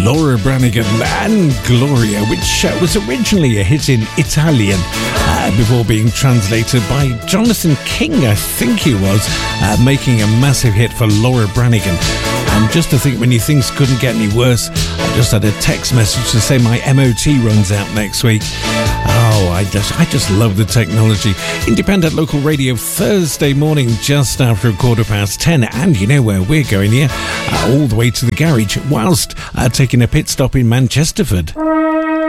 Laura Branigan and Gloria, which was originally a hit in Italian before being translated by Jonathan King, I think he was, making a massive hit for Laura Branigan. And just to think, when you think couldn't get any worse, I just had a text message to say my MOT runs out next week. Oh, I just love the technology. Independent local radio Thursday morning just after 10:15. And you know where we're going here? All the way to the garage whilst taking a pit stop in Manchesterford.